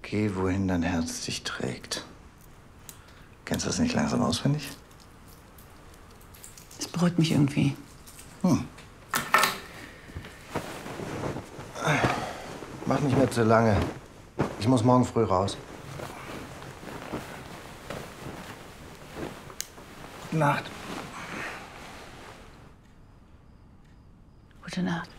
Geh, wohin dein Herz dich trägt. Kennst du das nicht langsam auswendig? Das beruhigt mich irgendwie. Mach nicht mehr zu lange. Ich muss morgen früh raus. Gute Nacht. Gute Nacht.